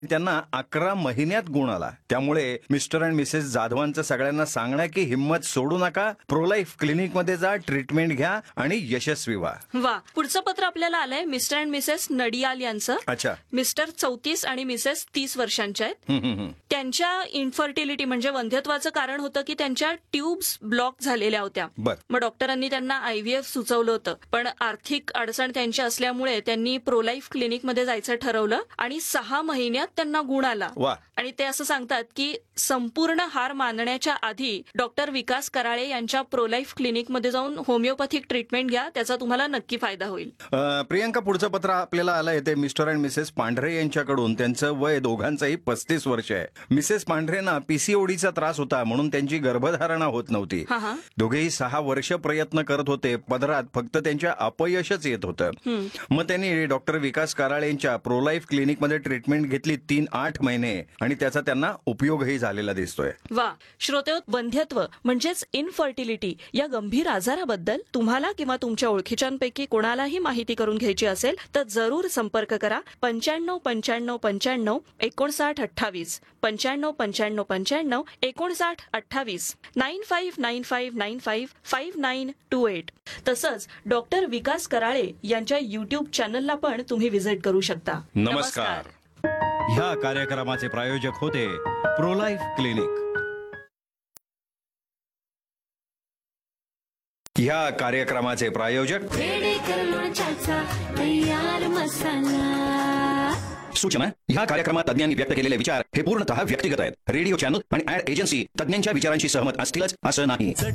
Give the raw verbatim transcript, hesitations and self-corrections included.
त्यांना अकरा महिन्यात गुण आला. त्यामुळे मिस्टर अँड मिसेस जाधवांचं सगळ्यांना सांगणं की हिम्मत सोडू नका, प्रोलाईफ क्लिनिक मध्ये जा, ट्रीटमेंट घ्या आणि यशस्वी व्हा. वा. पुढचं पत्र आपल्याला आलंय मिस्टर अँड मिसेस नडियाल यांचं. अच्छा. मिस्टर चौतीस आणि मिसेस तीस वर्षांच्या आहेत. हम्म, हम्म. त्यांच्या इन्फर्टिलिटी म्हणजे वंध्यत्वाचं कारण होतं की त्यांच्या ट्यूब्स ब्लॉक झालेल्या होत्या. बर. मग डॉक्टरांनी त्यांना आयव्हीएफ सुचवलं होतं, पण आर्थिक अडचण त्यांची असल्यामुळे त्यांनी प्रोलाईफ क्लिनिकमध्ये जायचं ठरवलं आणि सहा महिन्यात त्यांना गुण आला. वा. आणि ते असं सांगतात की संपूर्ण हार मानण्याच्या आधी डॉक्टर विकास कराळे यांच्या प्रोलाईफ क्लिनिकमध्ये जाऊन होमिओपॅथिक ट्रीटमेंट घ्या, त्याचा तुम्हाला नक्की फायदा होईल. अ, प्रियंका, पुढचं पत्र आपल्याला आलंय ते मिस्टर अँड मिसेस पांढरे यांच्याकडून. त्यांचं वय दोघांचंही पस्तीस वर्ष आहे. मिसेस पांढरेंना पीसीओडीचा त्रास होता, म्हणून त्यांची गर्भधारणा होत नव्हती. हा हा दोघेही सहा वर्ष प्रयत्न करत होते, पदरात फक्त त्यांच्या अपयशच येत होतं. मग त्यांनी डॉक्टर विकास कराळे यांच्या प्रोलाईफ क्लिनिकमध्ये ट्रीटमेंट घेतली तीन आठ महिने आणि त्याचा त्यांना उपयोगही झालेला दिसतोय. वा. श्रोते, वंध्यत्व म्हणजेच इनफर्टिलिटी या गंभीर आजाराबद्दल तुम्हाला किंवा तुमच्या ओळखीच्यांपैकी कोणालाही माहिती करून घ्यायची असेल तर जरूर संपर्क करा. पंच्याण्णव पंच्याण्णव पंच्याण्णव एकोणसाठ अठ्ठावीस पंच्याण्णव पंच्याण्णव पंच्याण्णव एकोणसाठ अठ्ठावीस nine five nine five nine five five nine to eight. तसंच डॉक्टर विकास कराळे यांच्या युट्यूब चॅनलला पण तुम्ही व्हिजिट करू शकता. नमस्कार. ह्या कार्यक्रमाचे प्रायोजक होते प्रोलाईफ क्लिनिक. ह्या कार्यक्रमाचे प्रायोजक तयार मसाला. सूचना: ह्या कार्यक्रमात तज्ञांनी व्यक्त केलेले विचार हे पूर्णतः व्यक्तिगत आहेत. रेडिओ चॅनल आणि ऍड एजन्सी तज्ञांच्या विचारांशी सहमत असतीलच असं नाही.